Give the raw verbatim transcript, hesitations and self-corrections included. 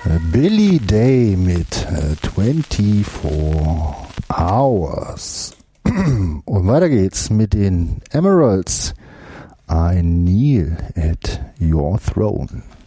Billy Day mit äh, vierundzwanzig Hours. Und weiter geht's mit den Emeralds. I kneel at your throne.